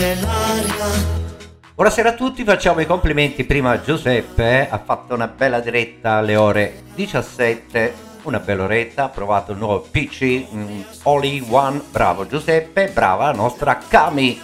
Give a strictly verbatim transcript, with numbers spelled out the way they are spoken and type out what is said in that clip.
nell'aria. Buonasera a tutti, facciamo i complimenti prima a Giuseppe, ha fatto una bella diretta alle ore diciassette, una bella oretta, ha provato il nuovo P C, mm, All in One, bravo Giuseppe, brava la nostra Cami.